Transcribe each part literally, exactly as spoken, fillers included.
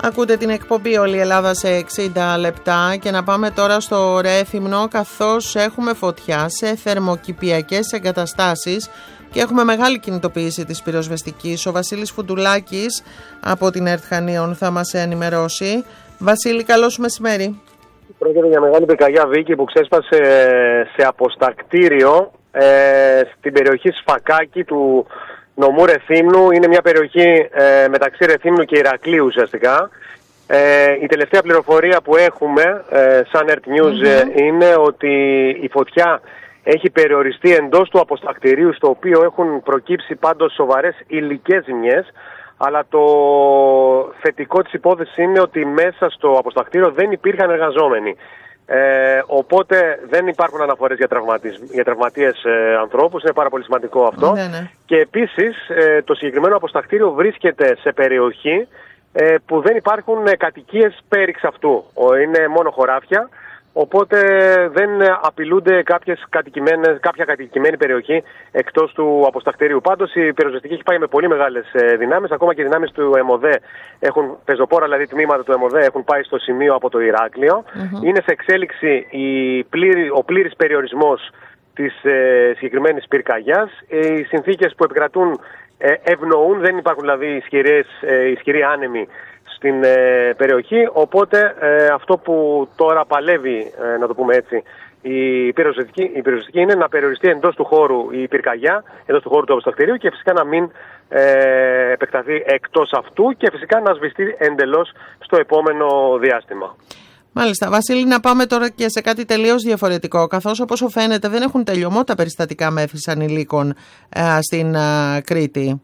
Ακούτε την εκπομπή Όλη η Ελλάδα σε εξήντα λεπτά και να πάμε τώρα στο Ρέθυμνο, καθώς έχουμε φωτιά σε θερμοκηπιακές εγκαταστάσεις και έχουμε μεγάλη κινητοποίηση της πυροσβεστικής. Ο Βασίλης Φουντουλάκης από την ΕΡΤ Χανίων θα μας ενημερώσει. Βασίλη, καλό σου μεσημέρι. Πρόκειται για μεγάλη πυρκαγιά, Βίκη, που ξέσπασε σε αποστακτήριο ε, στην περιοχή Σφακάκη του νομού Ρεθύμνου. Είναι μια περιοχή ε, μεταξύ Ρεθύμνου και Ηρακλείου ουσιαστικά. Ε, η τελευταία πληροφορία που έχουμε ε, σαν ΕΡΤ News mm-hmm. είναι ότι η φωτιά έχει περιοριστεί εντός του αποστακτηρίου, στο οποίο έχουν προκύψει πάντως σοβαρές υλικές ζημιές. Αλλά το θετικό της υπόθεσης είναι ότι μέσα στο αποστακτήριο δεν υπήρχαν εργαζόμενοι. Ε, οπότε δεν υπάρχουν αναφορές για, για τραυματίες ε, ανθρώπους. Είναι πάρα πολύ σημαντικό αυτό. Ναι, ναι. Και επίσης ε, το συγκεκριμένο αποστακτήριο βρίσκεται σε περιοχή ε, που δεν υπάρχουν ε, κατοικίες πέριξ αυτού. Είναι μόνο χωράφια. Οπότε δεν απειλούνται κάποιες κατοικημένες, κάποια κατοικημένη περιοχή εκτός του αποστακτηρίου. Πάντως η πυροσβεστική έχει πάει με πολύ μεγάλες δυνάμεις. Ακόμα και οι δυνάμεις του ΕΜΟΔΕ, έχουν, πεζοπόρα δηλαδή τμήματα του ΕΜΟΔΕ, έχουν πάει στο σημείο από το Ηράκλειο. Mm-hmm. Είναι σε εξέλιξη η πλήρη, ο πλήρης περιορισμός της ε, συγκεκριμένης πυρκαγιάς. Οι συνθήκες που επικρατούν ε, ευνοούν, δεν υπάρχουν δηλαδή ισχυρές, ε, ισχυροί άνεμοι στην ε, περιοχή, οπότε ε, αυτό που τώρα παλεύει, ε, να το πούμε έτσι, η πυροσβεστική, η πυροσβεστική είναι να περιοριστεί εντός του χώρου η πυρκαγιά, εντός του χώρου του αποστακτηρίου και φυσικά να μην ε, επεκταθεί εκτός αυτού και φυσικά να σβηστεί εντελώς στο επόμενο διάστημα. Μάλιστα. Βασίλη, να πάμε τώρα και σε κάτι τελείως διαφορετικό, καθώς όπως φαίνεται δεν έχουν τελειωμό τα περιστατικά μέθης ανηλίκων ε, στην ε, Κρήτη.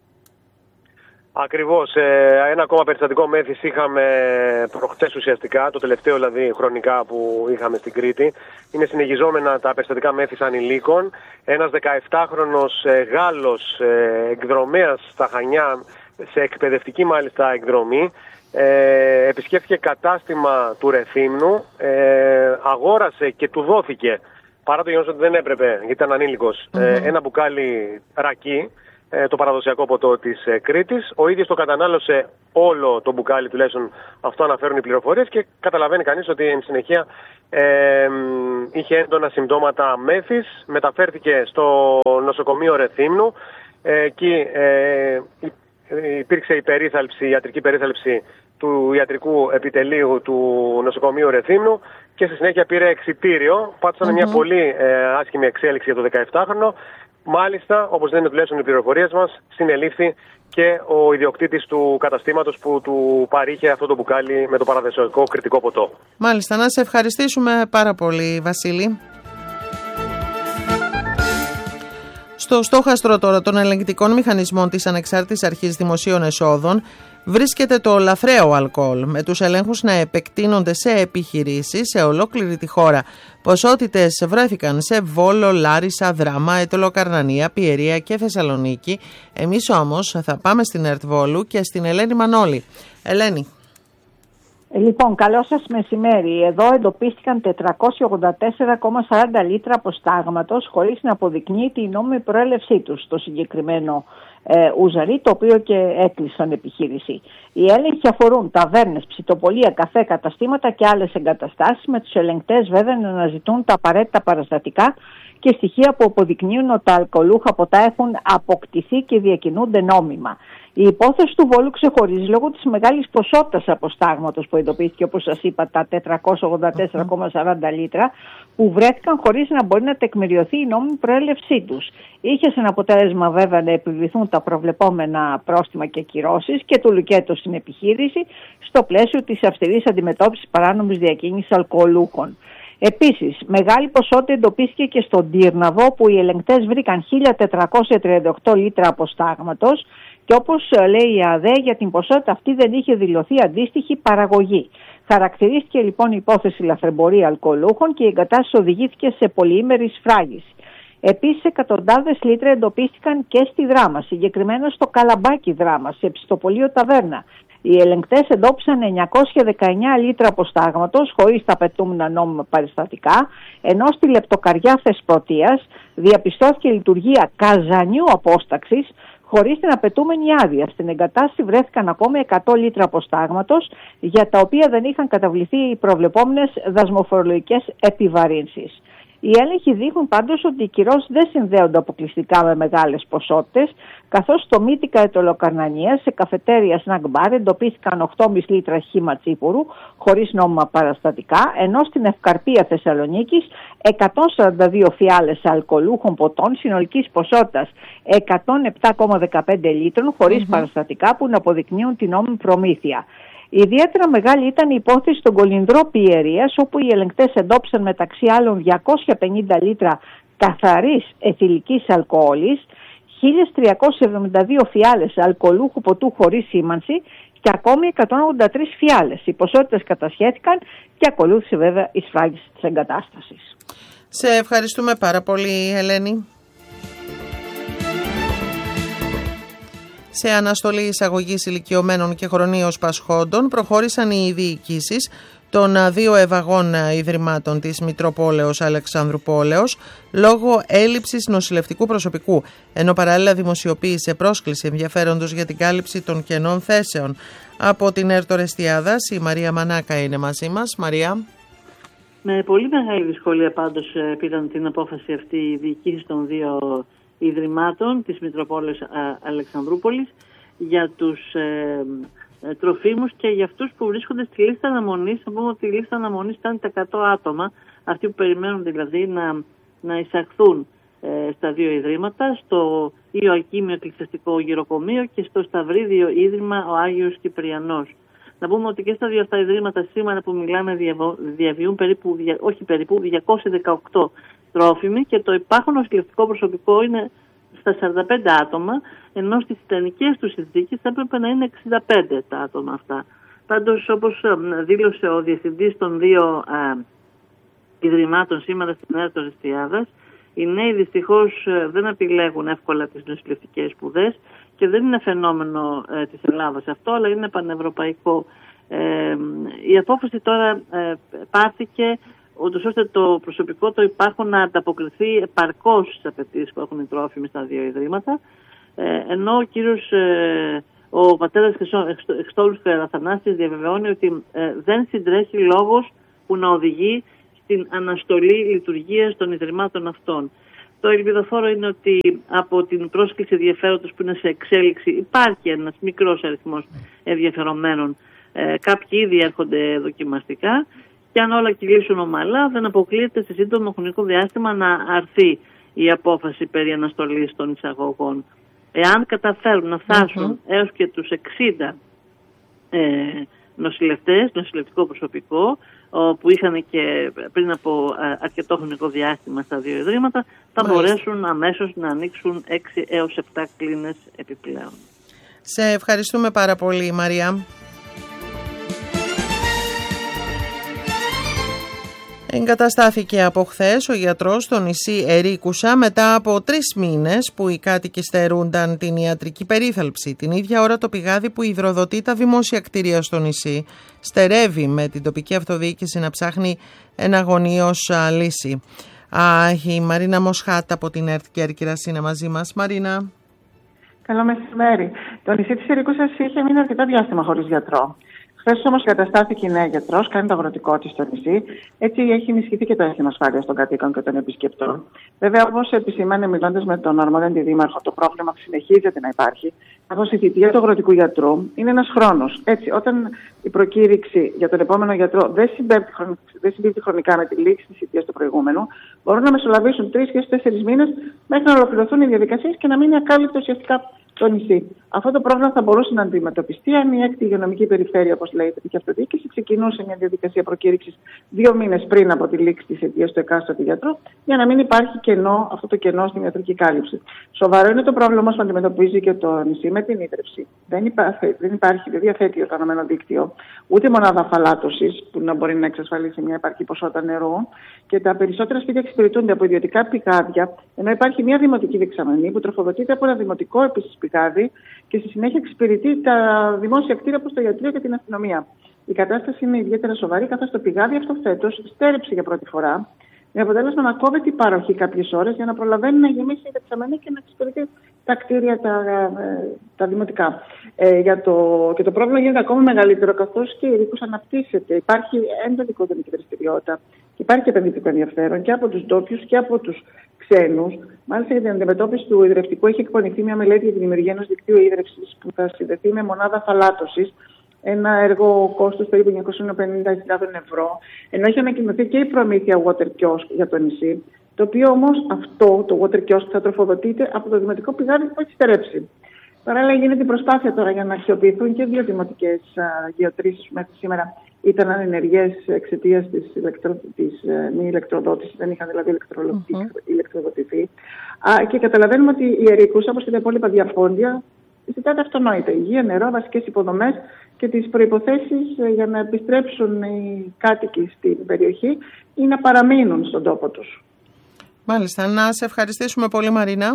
Ακριβώς. Ένα ακόμα περιστατικό μέθης είχαμε προχθές ουσιαστικά, το τελευταίο δηλαδή χρονικά που είχαμε στην Κρήτη. Είναι συνεχιζόμενα τα περιστατικά μέθης ανηλίκων. Ένας δεκαεπτάχρονος Γάλλος εκδρομέας στα Χανιά, σε εκπαιδευτική μάλιστα εκδρομή, ε, επισκέφθηκε κατάστημα του Ρεθύμνου, ε, αγόρασε και του δόθηκε, παρά το γεγονός ότι δεν έπρεπε γιατί ήταν ανήλικος, mm-hmm. ε, ένα μπουκάλι ρακί, το παραδοσιακό ποτό της ε, Κρήτης. Ο ίδιος το κατανάλωσε όλο το μπουκάλι, τουλάχιστον αυτό αναφέρουν οι πληροφορίες, και καταλαβαίνει κανείς ότι εν συνεχεία ε, είχε έντονα συμπτώματα μέθης. Μεταφέρθηκε στο νοσοκομείο Ρεθύμνου. Ε, εκεί ε, υπήρξε η περίθαλψη, η ιατρική περίθαλψη του ιατρικού επιτελείου του νοσοκομείου Ρεθύμνου και στη συνέχεια πήρε εξιτήριο. Πάντως ήταν mm-hmm. μια πολύ ε, άσχημη εξέλιξη για το δεκαεπτάχρονο. Μάλιστα, όπως λένε τουλάχιστον οι πληροφορίες μας, συνελήφθη και ο ιδιοκτήτης του καταστήματος που του παρήχε αυτό το μπουκάλι με το παραδοσιακό κρητικό ποτό. Μάλιστα, να σε ευχαριστήσουμε πάρα πολύ, Βασίλη. Στο στόχαστρο τώρα των ελεγκτικών μηχανισμών της Ανεξάρτητης Αρχής Δημοσίων Εσόδων βρίσκεται το λαθρέο αλκοόλ, με τους ελέγχους να επεκτείνονται σε επιχειρήσεις σε ολόκληρη τη χώρα. Ποσότητες βρέθηκαν σε Βόλο, Λάρισα, Δράμα, Αιτωλοκαρνανία, Πιερία και Θεσσαλονίκη. Εμείς όμως θα πάμε στην ΕΡΤ Βόλου και στην Ελένη Μανώλη. Ελένη. Λοιπόν, καλό σας μεσημέρι. Εδώ εντοπίστηκαν τετρακόσια ογδόντα τέσσερα κόμμα σαράντα λίτρα αποστάγματος χωρίς να αποδεικνύεται η νόμιμη προέλευσή τους στο συγκεκριμένο ε, ουζαρί, το οποίο και έκλεισαν επιχείρηση. Οι έλεγχοι αφορούν ταβέρνες, ψητοπολία, καφέ, καταστήματα και άλλες εγκαταστάσεις, με τους ελεγκτές βέβαια να αναζητούν τα απαραίτητα παραστατικά και στοιχεία που αποδεικνύουν ότι τα αλκοολούχα ποτά έχουν αποκτηθεί και διακινούνται νόμιμα. Η υπόθεση του Βόλου ξεχωρίζει λόγω της μεγάλης ποσότητας αποστάγματος που εντοπίστηκε, όπως σας είπα, τα τετρακόσια ογδόντα τέσσερα κόμμα σαράντα λίτρα, που βρέθηκαν χωρίς να μπορεί να τεκμηριωθεί η νόμιμη προέλευσή τους. Είχε σαν αποτέλεσμα βέβαια να επιβληθούν τα προβλεπόμενα πρόστιμα και κυρώσεις και του λουκέτο στην επιχείρηση στο πλαίσιο της αυστηρής αντιμετώπισης παράνομης διακίνησης αλκοολούχων. Επίσης, μεγάλη ποσότητα εντοπίστηκε και στον Τύρναβο, που οι ελεγκτές βρήκαν χίλια τετρακόσια τριάντα οκτώ λίτρα αποστάγματος και όπως λέει η ΑΔΕ, για την ποσότητα αυτή δεν είχε δηλωθεί αντίστοιχη παραγωγή. Χαρακτηρίστηκε λοιπόν η υπόθεση λαθρεμπορία αλκοολούχων και η εγκατάσταση οδηγήθηκε σε πολυήμερη σφράγιση. Επίσης, εκατοντάδες λίτρα εντοπίστηκαν και στη Δράμα, συγκεκριμένα στο Καλαμπάκι Δράμα, σε ψητοπολείο ταβέρνα. Οι ελεγκτές εντόπισαν εννιακόσια δεκαεννιά λίτρα αποστάγματος χωρίς τα απαιτούμενα νόμιμα παριστατικά, ενώ στη λεπτοκαριά Θεσπρωτείας διαπιστώθηκε λειτουργία καζανιού απόσταξης χωρίς την απαιτούμενη άδεια. Στην εγκατάσταση βρέθηκαν ακόμη εκατό λίτρα αποστάγματος, για τα οποία δεν είχαν καταβληθεί οι προβλεπόμενες δασμοφορολογικές επιβαρύνσεις. Οι έλεγχοι δείχνουν πάντως ότι οι κυρώσεις δεν συνδέονται αποκλειστικά με μεγάλες ποσότητες, καθώς στο Μύτικα Ετωλοκαρνανία, σε καφετέρια snack bar, εντοπίστηκαν οκτώ κόμμα πέντε λίτρα χύμα τσίπουρου χωρίς νόμιμα παραστατικά, ενώ στην Ευκαρπία Θεσσαλονίκης εκατόν σαράντα δύο φιάλες αλκοολούχων ποτών συνολικής ποσότητας εκατόν επτά κόμμα δεκαπέντε λίτρων χωρίς mm-hmm. παραστατικά, που να αποδεικνύουν την νόμιμη προμήθεια. Ιδιαίτερα μεγάλη ήταν η υπόθεση στον Κολυνδρό Πιερίας, όπου οι ελεγκτές εντόπισαν μεταξύ άλλων διακόσια πενήντα λίτρα καθαρής αιθιλικής αλκοόλης, χίλια τριακόσιες εβδομήντα δύο φιάλες αλκοολούχου ποτού χωρίς σήμανση και ακόμη εκατόν ογδόντα τρεις φιάλες. Οι ποσότητες κατασχέθηκαν και ακολούθησε βέβαια η σφράγιση της εγκατάστασης. Σε ευχαριστούμε πάρα πολύ, Ελένη. Σε αναστολή εισαγωγής ηλικιωμένων και χρονίως πασχόντων προχώρησαν οι διοικήσεις των δύο ευαγών ιδρυμάτων της Μητροπόλεως Αλεξάνδρου Πόλεως λόγω έλλειψης νοσηλευτικού προσωπικού, ενώ παράλληλα δημοσιοποίησε πρόσκληση ενδιαφέροντος για την κάλυψη των κενών θέσεων. Από την Έρτο Ρεστιάδας, η Μαρία Μανάκα είναι μαζί μας. Μαρία. Με πολύ μεγάλη δυσκολία πάντως πήραν την απόφαση αυτή οι διοικήσεις των δύο Ιδρυμάτων της Μητροπόλεως Αλεξανδρούπολης για τους ε, ε, τροφίμους και για αυτούς που βρίσκονται στη λίστα αναμονής. Θα πούμε ότι η λίστα αναμονής ήταν τα εκατό άτομα, αυτοί που περιμένουν δηλαδή να, να εισαχθούν ε, στα δύο Ιδρύματα, στο Ιωακίμιο Εκκλησιαστικό Γυροκομείο και στο Σταυρίδιο Ίδρυμα ο Άγιος Κυπριανός. Να πούμε ότι και στα δύο αυτά Ιδρύματα σήμερα που μιλάμε διαβιούν περίπου, όχι περίπου, διακόσια δεκαοκτώ τρόφιμοι και το υπάρχον νοσηλευτικό προσωπικό είναι στα σαράντα πέντε άτομα, ενώ στις ιδανικές τους συνθήκες θα έπρεπε να είναι εξήντα πέντε τα άτομα αυτά. Πάντως, όπως δήλωσε ο διευθυντής των δύο α, Ιδρυμάτων σήμερα στην Έρτο Ρεστιάδας, οι νέοι δυστυχώς δεν επιλέγουν εύκολα τις νοσηλευτικές σπουδές και δεν είναι φαινόμενο ε, της Ελλάδας αυτό, αλλά είναι πανευρωπαϊκό. Ε, η απόφαση τώρα ε, πάρθηκε ούτως ώστε το προσωπικό το υπάρχον να ανταποκριθεί επαρκώς στις απαιτήσεις που έχουν οι τρόφιμοι στα δύο Ιδρύματα, ε, ενώ ο κύριος, ε, ο πατέρας Χριστόλους Καραθανάσης διαβεβαιώνει ότι ε, δεν συντρέχει λόγος που να οδηγεί στην αναστολή λειτουργίας των Ιδρυμάτων αυτών. Το ελπιδοφόρο είναι ότι από την πρόσκληση ενδιαφέροντος που είναι σε εξέλιξη υπάρχει ένας μικρός αριθμός ενδιαφερομένων. Ε, κάποιοι ήδη έρχονται δοκιμαστικά και αν όλα κυλήσουν ομαλά δεν αποκλείεται σε σύντομο χρονικό διάστημα να αρθεί η απόφαση περί αναστολής των εισαγωγών. Εάν καταφέρουν να φτάσουν mm-hmm. έως και τους εξήντα ε, νοσηλευτές, νοσηλευτικό προσωπικό, που είχαν και πριν από αρκετό χρονικό διάστημα στα δύο Ιδρύματα, θα Μάλιστα. μπορέσουν αμέσως να ανοίξουν έξι έως επτά κλίνες επιπλέον. Σε ευχαριστούμε πάρα πολύ, Μαρία. Εγκαταστάθηκε από χθες ο γιατρός στο νησί Ερίκουσα μετά από τρεις μήνες που οι κάτοικοι στερούνταν την ιατρική περίθαλψη. Την ίδια ώρα το πηγάδι που υδροδοτεί τα δημόσια κτίρια στο νησί στερεύει, με την τοπική αυτοδιοίκηση να ψάχνει εναγωνίως λύση. Α, η Μαρίνα Μοσχάτα από την ΕΡΤ Κέρκυρας είναι μαζί μας. Μαρίνα. Καλό μεσημέρι. Το νησί της Ερίκουσας είχε μείνει αρκετά διάστημα χωρίς γιατρό. Χθες όμως καταστάθηκε η νέα γιατρός, κάνει το αγροτικό της στο νησί. Έτσι έχει ενισχυθεί και το αίσθημα ασφάλειας των κατοίκων και των επισκεπτών. Βέβαια, όπως επισήμανε μιλώντας με τον αρμόδιο αντιδήμαρχο, το πρόβλημα συνεχίζεται να υπάρχει. Καθώς η θητεία του αγροτικού γιατρού είναι ένας χρόνος. Έτσι, όταν η προκήρυξη για τον επόμενο γιατρό δεν συμπίπτει χρονικά με τη λήξη της θητείας του προηγούμενου, μπορούν να μεσολαβήσουν τρεις και τέσσερις μήνες μέχρι να ολοκληρωθούν οι διαδικασίες και να μείνει ακάλυπτο ουσιαστικά το νησί. Αυτό το πρόβλημα θα μπορούσε να αντιμετωπιστεί αν η έκτη υγειονομική περιφέρεια, όπως λέει η τοπική αυτοδιοίκηση, ξεκινούσε μια διαδικασία προκήρυξης δύο μήνες πριν από τη λήξη της αιτίας του εκάστοτε γιατρού, για να μην υπάρχει κενό, αυτό το κενό στην ιατρική κάλυψη. Σοβαρό είναι το πρόβλημα όμως που αντιμετωπίζει και το νησί με την ίδρυυση. Δεν υπάρχει, δεν υπάρχει, δεν διαθέτει οργανωμένο δίκτυο, ούτε μονάδα αφαλάτωσης που να μπορεί να εξασφαλίσει μια επαρκή ποσότητα νερού, και τα περισσότερα σπίτια εξυπηρετούνται από ιδιωτικά πηγάδια, ενώ υπάρχει μια δημοτική δεξαμενή που τροφοδοτείται από ένα δημοτικό επίσης πηγάδι και στη συνέχεια εξυπηρετεί τα δημόσια κτίρια όπως το ιατρείο και την αστυνομία. Η κατάσταση είναι ιδιαίτερα σοβαρή, καθώς το πηγάδι αυτό φέτος στέρεψε για πρώτη φορά, με αποτέλεσμα να κόβεται η παροχή κάποιες ώρες για να προλαβαίνει να γεμίσει η δεξαμενή και να εξυπηρετεί τα κτίρια, τα, τα δημοτικά. Ε, για το, και το πρόβλημα γίνεται ακόμα μεγαλύτερο, καθώς και η Ερίκος αναπτύσσεται. Υπάρχει έντονη οικοδομική δραστηριότητα, υπάρχει επενδυτικό ενδιαφέρον και από τους ντόπιους και από τους ξένους. Μάλιστα, για την αντιμετώπιση του ιδρευτικού έχει εκπονηθεί μια μελέτη για τη δημιουργία ενός δικτύου ίδρυυσης που θα συνδεθεί με μονάδα θαλάτωσης. Ένα έργο κόστος περίπου εννιακόσιες πενήντα χιλιάδες ευρώ, ενώ έχει ανακοινωθεί και η προμήθεια water kiosk για το νησί, το οποίο όμως αυτό το water kiosk θα τροφοδοτείται από το δημοτικό πηγάδι που έχει στερέψει. Παράλληλα, γίνεται η προσπάθεια τώρα για να αξιοποιηθούν και δύο δημοτικές γεωτρήσεις που μέχρι σήμερα ήταν ανενεργές εξαιτίας της, ηλεκτρο... της ε, μη ηλεκτροδότησης, δεν είχαν δηλαδή mm-hmm. ηλεκτροδοτηθεί. Α, και καταλαβαίνουμε ότι η Ερίκους, όπως και τα υπόλοιπα διαφόντια, ζητάται αυτονόητα υγεία, νερό, βασικές υποδομές και τις προϋποθέσεις για να επιστρέψουν οι κάτοικοι στην περιοχή ή να παραμείνουν στον τόπο τους. Μάλιστα. Να σε ευχαριστήσουμε πολύ, Μαρίνα.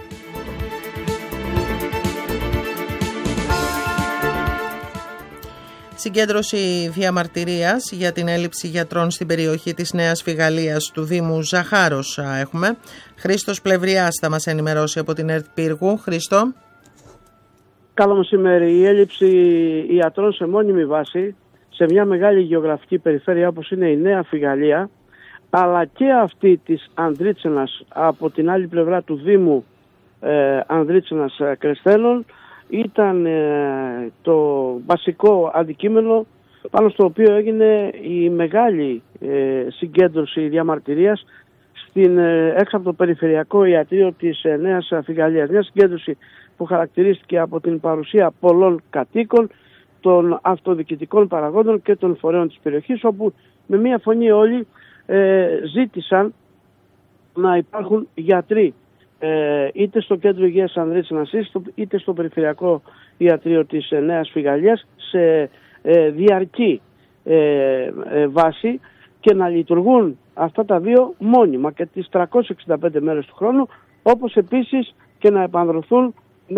Συγκέντρωση διαμαρτυρίας για την έλλειψη γιατρών στην περιοχή της Νέας Φιγαλίας του Δήμου Ζαχάρος έχουμε. Χρήστος Πλευριάς θα μας ενημερώσει από την ΕΡΤ Πύργου. Χρήστο. Καλό μεσημέρι. Η έλλειψη ιατρών σε μόνιμη βάση σε μια μεγάλη γεωγραφική περιφέρεια όπως είναι η Νέα Φιγαλία, αλλά και αυτή της Ανδρίτσενας από την άλλη πλευρά του Δήμου ε, Ανδρίτσενας Κρεσθένων, ήταν ε, το βασικό αντικείμενο πάνω στο οποίο έγινε η μεγάλη ε, συγκέντρωση διαμαρτυρίας στην, ε, έξω από το Περιφερειακό Ιατρείο της ε, Νέας Φιγαλίας. Μια συγκέντρωση που χαρακτηρίστηκε από την παρουσία πολλών κατοίκων, των αυτοδιοικητικών παραγόντων και των φορέων της περιοχής, όπου με μία φωνή όλοι ε, ζήτησαν να υπάρχουν γιατροί ε, είτε στο Κέντρο Υγείας Ανδρίτσενας είτε στο Περιφερειακό Ιατρείο της ε, Νέας Φιγαλίας σε ε, διαρκή ε, ε, βάση και να λειτουργούν αυτά τα δύο μόνιμα και τις τριακόσιες εξήντα πέντε μέρες του χρόνου, όπως επίσης και να επανδρωθούν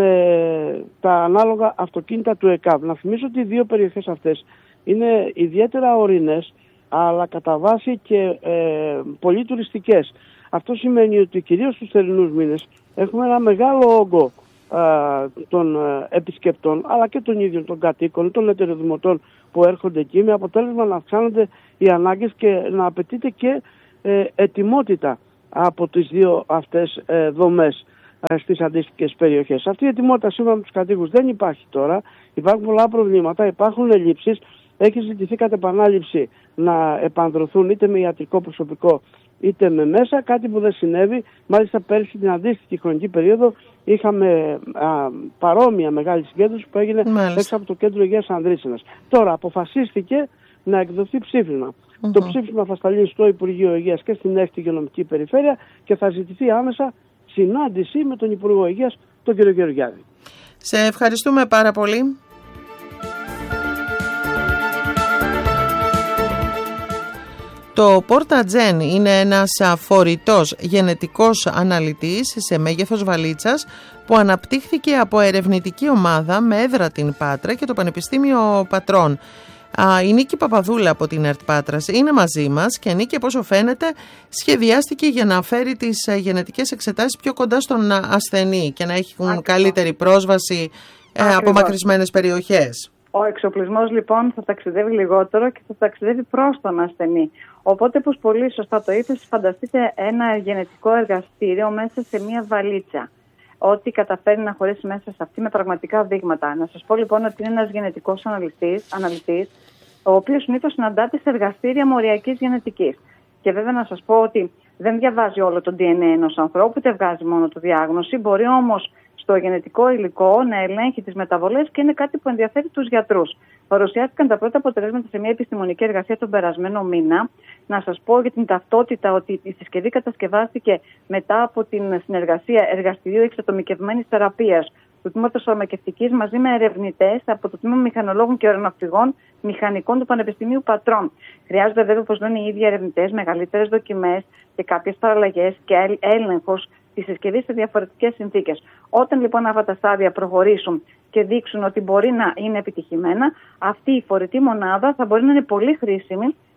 με τα ανάλογα αυτοκίνητα του ΕΚΑΒ. Να θυμίσω ότι οι δύο περιοχές αυτές είναι ιδιαίτερα ορεινές, αλλά κατά βάση και ε, πολύ τουριστικές. Αυτό σημαίνει ότι κυρίως στους θερινούς μήνες έχουμε ένα μεγάλο όγκο α, των ε, επισκεπτών, αλλά και των ίδιων των κατοίκων, των ετεροδημοτών που έρχονται εκεί, με αποτέλεσμα να αυξάνονται οι ανάγκες και να απαιτείται και ε, ετοιμότητα από τις δύο αυτές ε, δομές στις αντίστοιχες περιοχές. Αυτή η ετοιμότητα σύμφωνα με τους κατοίκους δεν υπάρχει τώρα. Υπάρχουν πολλά προβλήματα, υπάρχουν ελλείψεις. Έχει ζητηθεί κατ' επανάληψη να επανδρωθούν είτε με ιατρικό προσωπικό είτε με μέσα, κάτι που δεν συνέβη. Μάλιστα πέρσι την αντίστοιχη χρονική περίοδο είχαμε α, παρόμοια μεγάλη συγκέντρωση που έγινε Μάλιστα. έξω από το Κέντρο Υγείας Ανδρίτσενας. Τώρα αποφασίστηκε να εκδοθεί ψήφισμα. Mm-hmm. Το ψήφισμα θα σταλεί στο Υπουργείο Υγείας και στην έκτη Υγειονομική Περιφέρεια και θα ζητηθεί άμεσα συνάντηση με τον Υπουργό Υγείας, τον κύριο Γεωργιάδη. Σε ευχαριστούμε πάρα πολύ. Το Portagen είναι ένας φορητός γενετικός αναλυτής σε μέγεθος βαλίτσας που αναπτύχθηκε από ερευνητική ομάδα με έδρα την Πάτρα και το Πανεπιστήμιο Πατρών. Η Νίκη Παπαδούλα από την ΕΡΤ Πάτρας είναι μαζί μας και Νίκη, όπως φαίνεται, σχεδιάστηκε για να φέρει τις γενετικές εξετάσεις πιο κοντά στον ασθενή και να έχουν Ακριβώς. καλύτερη πρόσβαση Ακριβώς. από μακρισμένες περιοχές. Ο εξοπλισμός λοιπόν θα ταξιδεύει λιγότερο και θα ταξιδεύει προς τον ασθενή. Οπότε, όπως πολύ σωστά το είπες, φανταστείτε ένα γενετικό εργαστήριο μέσα σε μια βαλίτσα. Ό,τι καταφέρει να χωρίσει μέσα σε αυτή με πραγματικά δείγματα. Να σας πω λοιπόν ότι είναι ένας γενετικός αναλυτής, αναλυτής ο οποίος συνήθως συναντάται σε εργαστήρια μοριακής γενετικής. Και βέβαια να σας πω ότι δεν διαβάζει όλο το ντι εν έι ενός ανθρώπου, ούτε βγάζει μόνο το διάγνωση. Μπορεί όμως στο γενετικό υλικό να ελέγχει τις μεταβολές και είναι κάτι που ενδιαφέρει τους γιατρούς. Παρουσιάστηκαν τα πρώτα αποτελέσματα σε μια επιστημονική εργασία τον περασμένο μήνα. Να σας πω για την ταυτότητα ότι η συσκευή κατασκευάστηκε μετά από την συνεργασία εργαστηρίου εξατομικευμένης θεραπείας του Τμήματος Φαρμακευτικής μαζί με ερευνητές από το Τμήμα Μηχανολόγων και Αεροναυπηγών Μηχανικών του Πανεπιστημίου Πατρών. Χρειάζονται βέβαια, όπως λένε οι ίδιοι ερευνητές, μεγαλύτερες δοκιμές και κάποιες παραλλαγές και έλεγχος τη συσκευή σε διαφορετικές συνθήκες. Όταν λοιπόν αυτά τα στάδια προχωρήσουν και δείξουν ότι μπορεί να είναι επιτυχημένα, αυτή η φορητή μονάδα θα μπορεί να είναι πολύ χρήσιμη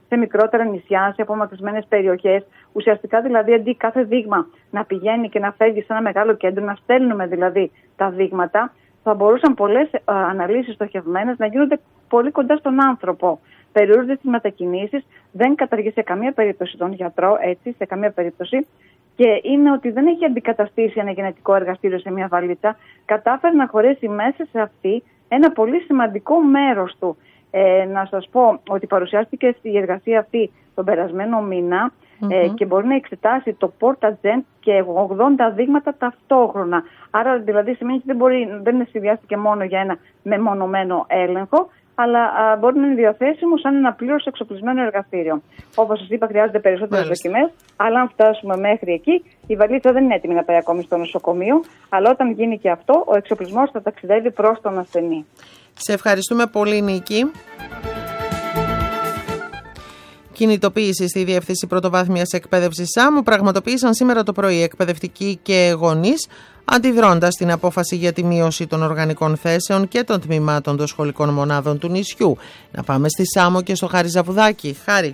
σε μικρότερα νησιά, σε απομακρυσμένες περιοχές. Ουσιαστικά δηλαδή αντί κάθε δείγμα να πηγαίνει και να φεύγει σε ένα μεγάλο κέντρο, να στέλνουμε δηλαδή τα δείγματα, θα μπορούσαν πολλές αναλύσεις στοχευμένες να γίνονται πολύ κοντά στον άνθρωπο. Περιορίζονται στις μετακινήσεις, δεν καταργεί σε καμία περίπτωση τον γιατρό, έτσι, σε καμία περίπτωση. Και είναι ότι δεν έχει αντικαταστήσει ένα γενετικό εργαστήριο σε μια βαλίτσα. Κατάφερε να χωρέσει μέσα σε αυτή ένα πολύ σημαντικό μέρος του. Ε, να σας πω ότι παρουσιάστηκε στη εργασία αυτή τον περασμένο μήνα mm-hmm. ε, και μπορεί να εξετάσει το PortaGen και ογδόντα δείγματα ταυτόχρονα. Άρα δηλαδή σημαίνει ότι δεν, μπορεί, δεν συνδυάστηκε μόνο για ένα μεμονωμένο έλεγχο, αλλά α, μπορεί να είναι διαθέσιμο σαν ένα πλήρως εξοπλισμένο εργαστήριο. Όπως σας είπα, χρειάζονται περισσότερες δοκιμές, αλλά αν φτάσουμε μέχρι εκεί, η βαλίτσα δεν είναι έτοιμη να πάει ακόμη στο νοσοκομείο, αλλά όταν γίνει και αυτό, ο εξοπλισμός θα ταξιδεύει προς τον ασθενή. Σε ευχαριστούμε πολύ, Νίκη. Κινητοποίηση στη Διεύθυνση Πρωτοβάθμιας Εκπαίδευσης ΣΑΜΟ πραγματοποίησαν σήμερα το πρωί εκπαιδευτικοί και γονείς, αντιδρώντας την απόφαση για τη μείωση των οργανικών θέσεων και των τμήματων των σχολικών μονάδων του νησιού. Να πάμε στη ΣΑΜΟ και στο Χάρη Ζαβουδάκη. Χάρη.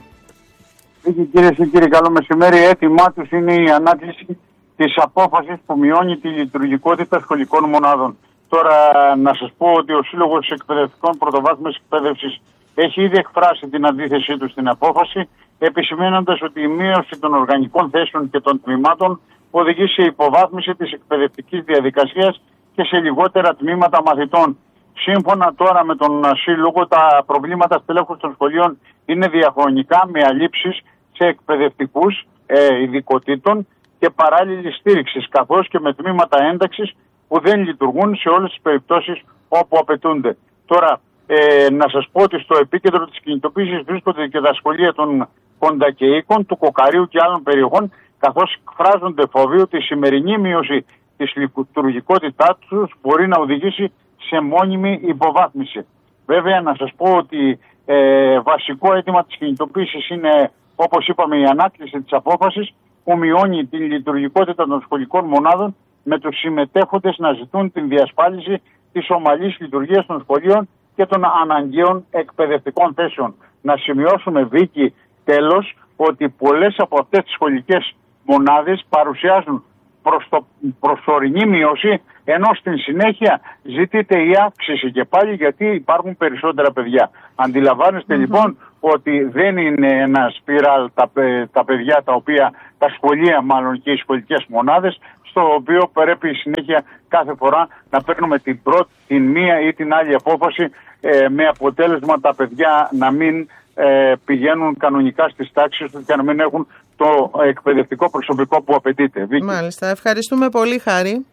Κυρίε και κύριοι, καλό μεσημέρι. Έτοιμά τους είναι η ανάκληση της απόφασης που μειώνει τη λειτουργικότητα σχολικών μονάδων. Τώρα να σας πω ότι ο Σύλλογος Εκπαιδευτικών Πρωτοβάθμιας Εκπαίδευσης έχει ήδη εκφράσει την αντίθεσή του στην απόφαση, επισημαίνοντας ότι η μείωση των οργανικών θέσεων και των τμήματων οδηγεί σε υποβάθμιση της εκπαιδευτικής διαδικασίας και σε λιγότερα τμήματα μαθητών. Σύμφωνα τώρα με τον Σύλλογο, τα προβλήματα στελέχους των σχολείων είναι διαχρονικά, με αλήψεις σε εκπαιδευτικούς ε, ειδικοτήτων και παράλληλη στήριξη, καθώς και με τμήματα ένταξης που δεν λειτουργούν σε όλες τις περιπτώσεις όπου απαιτούνται. Τώρα, ε, να σας πω ότι στο επίκεντρο της κινητοποίησης βρίσκονται και τα σχολεία των Κοντακεϊκών, του Κοκαρίου και άλλων περιοχών, καθώς εκφράζονται φόβοι ότι η σημερινή μείωση της λειτουργικότητάς τους μπορεί να οδηγήσει σε μόνιμη υποβάθμιση. Βέβαια, να σας πω ότι ε, βασικό αίτημα της κινητοποίησης είναι, όπως είπαμε, η ανάκληση της απόφασης που μειώνει τη λειτουργικότητα των σχολικών μονάδων, με τους συμμετέχοντες να ζητούν την διασφάλιση της ομαλής λειτουργίας των σχολείων και των αναγκαίων εκπαιδευτικών θέσεων. Να σημειώσουμε, Βίκη, τέλος, ότι πολλές από αυτές τις σχολικές μονάδες παρουσιάζουν προς το προσωρινή μείωση, ενώ στην συνέχεια ζητείται η αύξηση και πάλι, γιατί υπάρχουν περισσότερα παιδιά. Αντιλαμβάνεστε mm-hmm. λοιπόν ότι δεν είναι ένα σπιράλ τα, τα παιδιά, τα οποία, τα σχολεία μάλλον και οι σχολικές μονάδες, στο οποίο πρέπει συνέχεια κάθε φορά να παίρνουμε την πρώτη, την μία ή την άλλη απόφαση, ε, με αποτέλεσμα τα παιδιά να μην ε, πηγαίνουν κανονικά στις τάξεις τους και να μην έχουν το εκπαιδευτικό προσωπικό που απαιτείται. Βίκη. Μάλιστα. Ευχαριστούμε πολύ, Χάρη.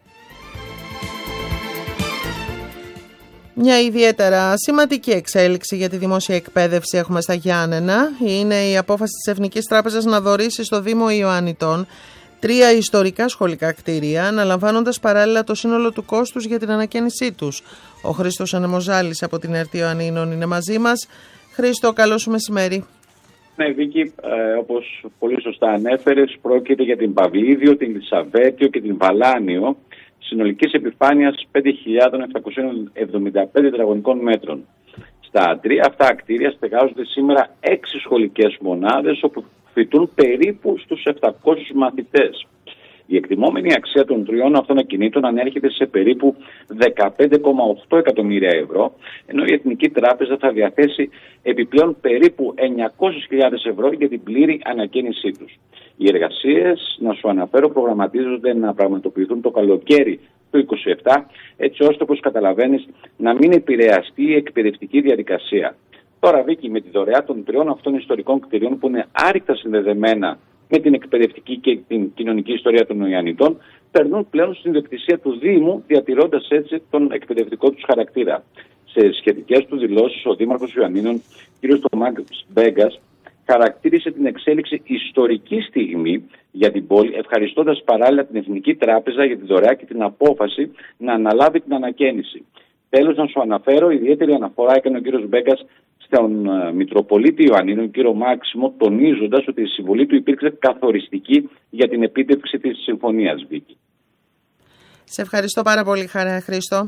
Μια ιδιαίτερα σημαντική εξέλιξη για τη δημόσια εκπαίδευση έχουμε στα Γιάννενα. Είναι η απόφαση της Εθνικής Τράπεζας να δωρήσει στο Δήμο Ιωαννιτών τρία ιστορικά σχολικά κτίρια, αναλαμβάνοντας παράλληλα το σύνολο του κόστους για την ανακαίνισή τους. Ο Χρήστος Ανεμοζάλης από την ΕΡΤ Ιωαννίνων είναι μαζί μας. Χρήστο, καλό σου μεσημέρι. Ναι, Βίκη, ε, όπως πολύ σωστά ανέφερες, πρόκειται για την Παυλίδιο, την Λισαβέτιο και την Βαλάνιο, συνολικής επιφάνειας πέντε χιλιάδες επτακόσια εβδομήντα πέντε τετραγωνικών μέτρων. Στα τρία αυτά κτίρια στεγάζονται σήμερα έξι σχολικές μονάδες, όπου φοιτούν περίπου στους επτακόσιους μαθητές. Η εκτιμόμενη αξία των τριών αυτών ακινήτων ανέρχεται σε περίπου δεκαπέντε κόμμα οκτώ εκατομμύρια ευρώ, ενώ η Εθνική Τράπεζα θα διαθέσει επιπλέον περίπου εννιακόσιες χιλιάδες ευρώ για την πλήρη ανακαίνισή τους. Οι εργασίες, να σου αναφέρω, προγραμματίζονται να πραγματοποιηθούν το καλοκαίρι του είκοσι επτά, έτσι ώστε, όπως καταλαβαίνεις, να μην επηρεαστεί η εκπαιδευτική διαδικασία. Τώρα, Βίκη, με τη δωρεά των τριών αυτών ιστορικών κτηρίων που είναι άρρηκτα συνδεδεμένα με την εκπαιδευτική και την κοινωνική ιστορία των Ιωαννιτών, περνούν πλέον στην ιδιοκτησία του Δήμου, διατηρώντας έτσι τον εκπαιδευτικό τους χαρακτήρα. Σε σχετικές του δηλώσεις, ο Δήμαρχος Ιωαννίνων, κ. Τομάκης Μπέγκας, χαρακτήρισε την εξέλιξη ιστορική στιγμή για την πόλη, ευχαριστώντας παράλληλα την Εθνική Τράπεζα για τη δωρεά και την απόφαση να αναλάβει την ανακαίνιση. Τέλος, να σου αναφέρω, ιδιαίτερη αναφορά έκανε ο κ. Μπέγκας στον uh, Μητροπολίτη Ιωαννίνων, κ. Μάξιμο, τονίζοντας ότι η συμβολή του υπήρξε καθοριστική για την επίτευξη της συμφωνίας, Βίκη. Σε ευχαριστώ πάρα πολύ, Χρήστο.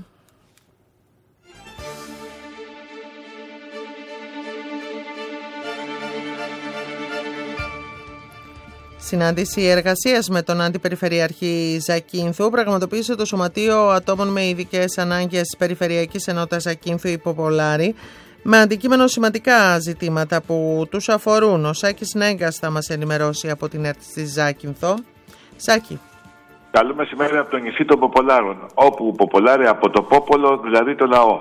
Συνάντηση εργασίας με τον Αντιπεριφερειάρχη Ζακίνθου πραγματοποίησε το Σωματείο Ατόμων με Ειδικές Ανάγκες της Περιφερειακής Ενότητας Ζακίνθου Υποπολάρη, με αντικείμενο σημαντικά ζητήματα που τους αφορούν. Ο Σάκης Νέγκας θα μας ενημερώσει από την ΕΡΤ στη Ζάκυνθο. Σάκη. Καλό μεσημέρι από το νησί των Ποπολάρων, όπου Ποπολάρη από το πόπολο, δηλαδή το λαό.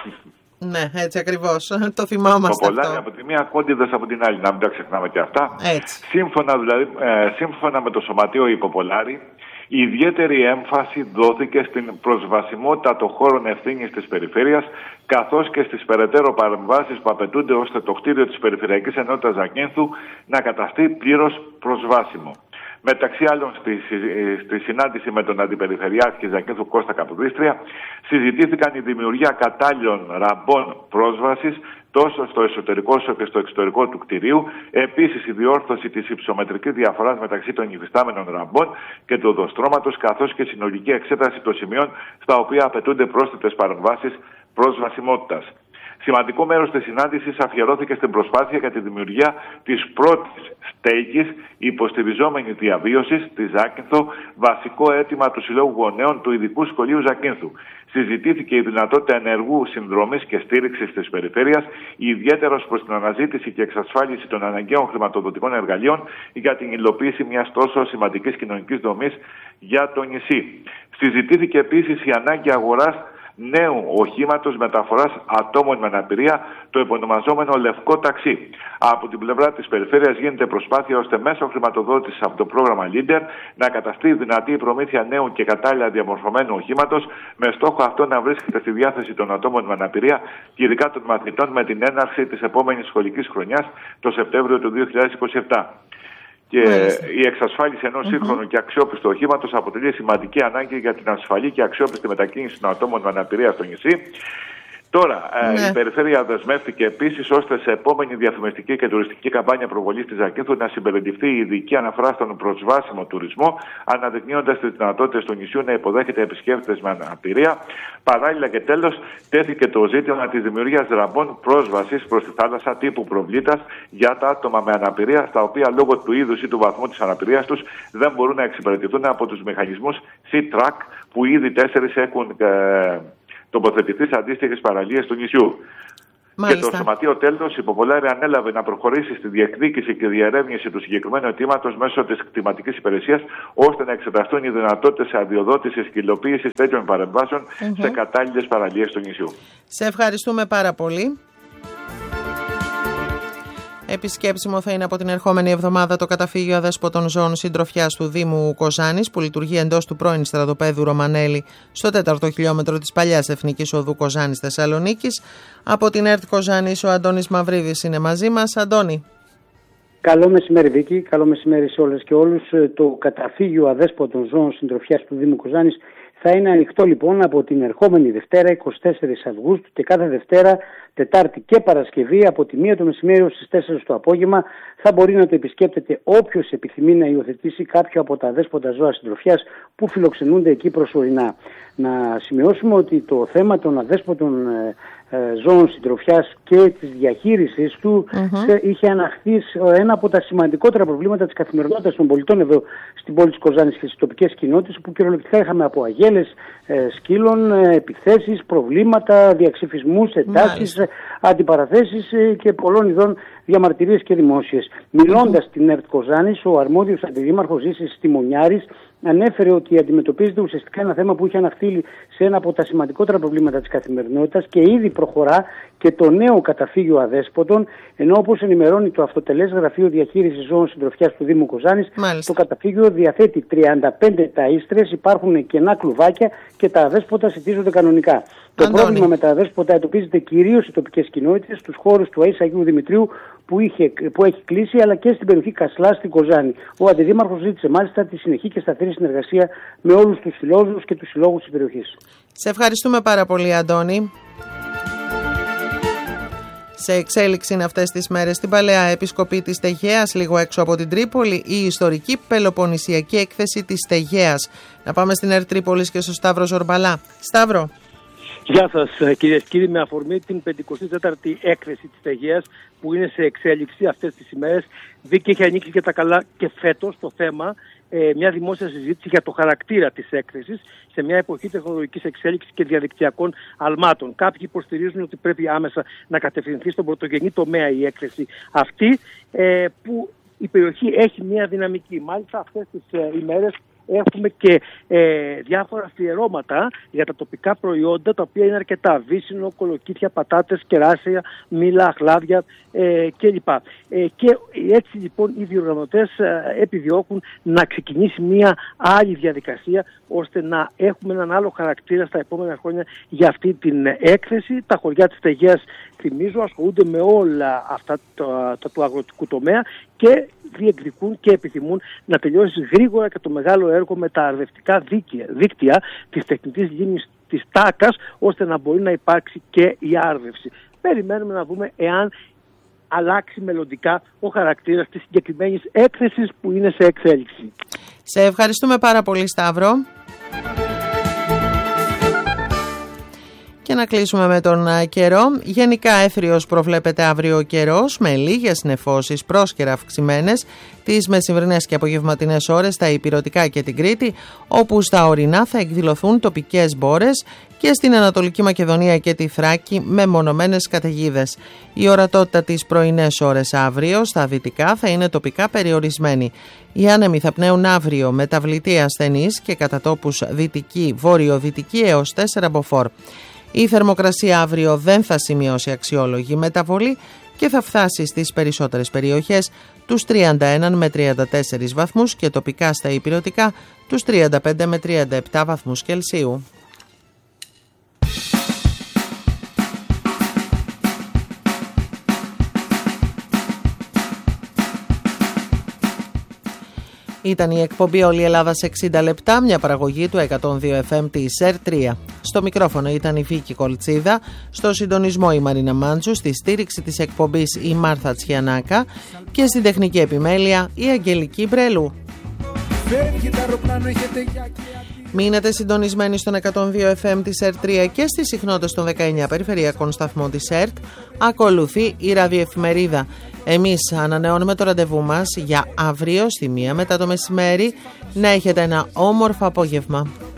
Ναι, έτσι ακριβώς. Το θυμάμαστε Ποπολάρη αυτό. από τη μία, Κόντιδες από την άλλη, να μην τα ξεχνάμε και αυτά. Έτσι. Σύμφωνα, δηλαδή, ε, σύμφωνα με το Σωματείο η Ποπολάρη, η ιδιαίτερη έμφαση δόθηκε στην προσβασιμότητα των χώρων ευθύνης της περιφέρειας, καθώς και στις περαιτέρω παρεμβάσεις που απαιτούνται ώστε το κτίριο της Περιφερειακής Ενότητας Ζακίνθου να καταστεί πλήρως προσβάσιμο. Μεταξύ άλλων, στη, στη συνάντηση με τον Αντιπεριφερειάρχη Ζακίνθου Κώστα Καποδίστρια, συζητήθηκαν η δημιουργία κατάλληλων ραμπών πρόσβασης τόσο στο εσωτερικό όσο και στο εξωτερικό του κτηρίου. Επίσης, η διόρθωση της υψομετρικής διαφοράς μεταξύ των υφιστάμενων ραμπών και του οδοστρώματος, καθώς και συνολική εξέταση των σημείων στα οποία απαιτούνται πρόσθετες παρεμβάσεις πρόσβασιμότητας. Σημαντικό μέρος της συνάντησης αφιερώθηκε στην προσπάθεια για τη δημιουργία της πρώτης στέγης υποστηριζόμενη διαβίωσης στη Ζάκυνθο, βασικό αίτημα του Συλλόγου Γονέων του Ειδικού Σχολείου Ζακίνθου. Συζητήθηκε η δυνατότητα ενεργού συνδρομής και στήριξης της περιφέρειας, ιδιαίτερα προς την αναζήτηση και εξασφάλιση των αναγκαίων χρηματοδοτικών εργαλείων για την υλοποίηση μιας τόσο σημαντικής κοινωνικής δομής για το νησί. Συζητήθηκε επίσης η ανάγκη αγοράς νέου οχήματος μεταφοράς ατόμων με αναπηρία, το επωνομαζόμενο λευκό ταξί. Από την πλευρά της περιφέρειας γίνεται προσπάθεια ώστε μέσω χρηματοδότησης από το πρόγραμμα Leader να καταστεί δυνατή η προμήθεια νέου και κατάλληλα διαμορφωμένου οχήματος, με στόχο αυτό να βρίσκεται στη διάθεση των ατόμων με αναπηρία και ειδικά των μαθητών με την έναρξη της επόμενης σχολικής χρονιάς το Σεπτέμβριο του δύο χιλιάδες είκοσι επτά. Και Μάλιστα. η εξασφάλιση ενός mm-hmm. σύγχρονου και αξιόπιστου οχήματος αποτελεί σημαντική ανάγκη για την ασφαλή και αξιόπιστη μετακίνηση των ατόμων με αναπηρία στο νησί. Τώρα, ναι. ε, η Περιφέρεια δεσμεύτηκε επίσης ώστε σε επόμενη διαφημιστική και τουριστική καμπάνια προβολής της Ζακίνθου να συμπεριληφθεί η ειδική αναφορά στον προσβάσιμο τουρισμό, αναδεικνύοντας τις δυνατότητες του νησιού να υποδέχεται επισκέπτες με αναπηρία. Παράλληλα και τέλος, τέθηκε το ζήτημα της δημιουργίας ραμπών πρόσβασης προς τη θάλασσα τύπου προβλήτας για τα άτομα με αναπηρία, στα οποία λόγω του είδους ή του βαθμού της αναπηρίας τους δεν μπορούν να εξυπηρετηθούν από τους μηχανισμούς C-Track, που ήδη τέσσερις έχουν ε, τοποθετηθεί σε αντίστοιχες παραλίες του νησιού. Μάλιστα. Και το Σωματείο τέλος, η Ποπολάρη ανέλαβε να προχωρήσει στη διεκδίκηση και διερεύνηση του συγκεκριμένου αιτήματος μέσω της κτηματικής υπηρεσίας, ώστε να εξεταστούν οι δυνατότητες αδειοδότησης και υλοποίησης τέτοιων παρεμβάσεων mm-hmm. σε κατάλληλες παραλίες του νησιού. Σε ευχαριστούμε πάρα πολύ. Επισκέψιμο θα είναι από την ερχόμενη εβδομάδα το καταφύγιο αδέσποτων ζώων συντροφιάς του Δήμου Κοζάνης, που λειτουργεί εντός του πρώην στρατοπέδου Ρωμανέλη στο τέταρτο χιλιόμετρο της παλιάς Εθνικής Οδού Κοζάνης Θεσσαλονίκης. Από την ΕΡΤ Κοζάνης ο Αντώνης Μαυρίδης είναι μαζί μας. Αντώνη. Καλό μεσημέρι Βίκη, καλό μεσημέρι σε όλες και όλους. Το καταφύγιο αδέσποτων ζώων συντροφιάς του Δήμου Κοζάνης θα είναι ανοιχτό λοιπόν από την ερχόμενη Δευτέρα εικοστή τέταρτη Αυγούστου και κάθε Δευτέρα, Τετάρτη και Παρασκευή από τη μία το μεσημέρι ως τις τέσσερις το απόγευμα θα μπορεί να το επισκέπτεται όποιος επιθυμεί να υιοθετήσει κάποιο από τα αδέσποτα ζώα συντροφιάς που φιλοξενούνται εκεί προσωρινά. Να σημειώσουμε ότι το θέμα των αδέσποτων ε, ε, ζώων συντροφιάς και της διαχείρισης του mm-hmm. είχε αναχθεί ένα από τα σημαντικότερα προβλήματα της καθημερινότητας των πολιτών εδώ στην πόλη της Κοζάνης και στις τοπικές κοινότητες, που κυριολεκτικά είχαμε από αγέλες ε, σκύλων, ε, επιθέσεις, προβλήματα, διαξυφισμούς, εντάσεις, ε, αντιπαραθέσεις ε, και πολλών ειδών διαμαρτυρίες και δημόσιες. Mm-hmm. Μιλώντας στην ΕΡΤ Κοζάνης, ο αρμόδιος αντιδήμαρχος Ζήσης Τιμονιάρης ανέφερε ότι αντιμετωπίζεται ουσιαστικά ένα θέμα που είχε αναχθεί σε ένα από τα σημαντικότερα προβλήματα της καθημερινότητας και ήδη προχωρά και το νέο καταφύγιο αδέσποτων, ενώ όπως ενημερώνει το αυτοτελές Γραφείο Διαχείρισης Ζώων Συντροφιάς του Δήμου Κοζάνης, το καταφύγιο διαθέτει τριάντα πέντε ταΐστρες, υπάρχουν κενά κλουβάκια και τα αδέσποτα σιτίζονται κανονικά. Το Αντώνη. πρόβλημα με τα αδέσποτα εντοπίζεται κυρίως σε τοπικές κοινότητες, στους χώρους του ΑΕΣ Αγίου Δημητρίου που, είχε, που έχει κλείσει, αλλά και στην περιοχή Κασλά στην Κοζάνη. Ο Αντιδήμαρχος ζήτησε μάλιστα τη συνεχή και σταθερή συνεργασία με όλους τους συλλόγους και τους συλλόγους της περιοχής. Σε ευχαριστούμε πάρα πολύ, Αντώνη. Σε εξέλιξη είναι αυτές τις μέρες στην Παλαιά Επισκοπή της Στεγέας, λίγο έξω από την Τρίπολη, η ιστορική πελοποννησιακή έκθεση της Στεγέας. Να πάμε στην ΕΡΤ Τρίπολης και στο Σταύρο Ζορμπαλά. Σταύρο. Γεια σας κυρίες και κύριοι, με αφορμή την πενηκοστή τέταρτη έκθεση της Αιγαίας που είναι σε εξέλιξη αυτές τις ημέρες, Βίκη, έχει ανοίξει και τα καλά και φέτος το θέμα, ε, μια δημόσια συζήτηση για το χαρακτήρα της έκθεσης σε μια εποχή τεχνολογικής εξέλιξης και διαδικτυακών αλμάτων. Κάποιοι υποστηρίζουν ότι πρέπει άμεσα να κατευθυνθεί στον πρωτογενή τομέα η έκθεση αυτή, ε, που η περιοχή έχει μια δυναμική. Μάλιστα αυτές τις ε, ημέρες έχουμε και ε, διάφορα αφιερώματα για τα τοπικά προϊόντα, τα οποία είναι αρκετά. Βύσσινο, κολοκύθια, πατάτες, κεράσια, μήλα, αχλάδια ε, κλπ. Ε, και έτσι λοιπόν οι διοργανωτές ε, επιδιώκουν να ξεκινήσει μια άλλη διαδικασία, ώστε να έχουμε έναν άλλο χαρακτήρα στα επόμενα χρόνια για αυτή την έκθεση. Τα χωριά της Αιγαίας, θυμίζω, ασχολούνται με όλα αυτά τα, τα του αγροτικού τομέα και διεκδικούν και επιθυμούν να τελειώσει γρήγορα και το μεγάλο έργο με τα αρδευτικά δίκτυα, δίκτυα της τεχνητής λίμνης της Τάκας, ώστε να μπορεί να υπάρξει και η άρδευση. Περιμένουμε να δούμε εάν αλλάξει μελλοντικά ο χαρακτήρας της συγκεκριμένης έκθεσης που είναι σε εξέλιξη. Σε ευχαριστούμε πάρα πολύ, Σταύρο. Και να κλείσουμε με τον καιρό. Γενικά έθριος προβλέπεται αύριο ο καιρός, με λίγες νεφώσεις πρόσκαιρα αυξημένες τις μεσημβρινές και απογευματινές ώρες στα Ηπειρωτικά και την Κρήτη, όπου στα ορεινά θα εκδηλωθούν τοπικές μπόρες, και στην Ανατολική Μακεδονία και τη Θράκη με μονομένες καταιγίδες. Η ορατότητα τις πρωινές ώρες αύριο στα δυτικά θα είναι τοπικά περιορισμένη. Οι άνεμοι θα πνέουν αύριο μεταβλητή ασθενής και κατά τόπους δυτική, βόρειο-δυτική έως τέσσερα μποφόρ. Η θερμοκρασία αύριο δεν θα σημειώσει αξιόλογη μεταβολή και θα φτάσει στις περισσότερες περιοχές τους τριάντα ένα με τριάντα τέσσερις βαθμούς και τοπικά στα Ηπειρωτικά τους τριάντα πέντε με τριάντα επτά βαθμούς Κελσίου. Ήταν η εκπομπή Όλη η Ελλάδα σε εξήντα λεπτά, μια παραγωγή του εκατόν δύο εφ εμ της ΕΡ τρία. Στο μικρόφωνο ήταν η Βίκη Κολτσίδα, στο συντονισμό η Μαρίνα Μάντζου, στη στήριξη της εκπομπής η Μάρθα Τσιανάκα και στην τεχνική επιμέλεια η Αγγελική Μπρέλου. Μείνετε συντονισμένοι στον εκατόν δύο εφ εμ της ΕΡ τρία και στις συχνότητες των δεκαεννιά περιφερειακών σταθμών της ΕΡΤ. Ακολουθεί η ραδιοεφημερίδα. Εμείς ανανεώνουμε το ραντεβού μας για αύριο στη μία μετά το μεσημέρι. Να έχετε ένα όμορφο απόγευμα.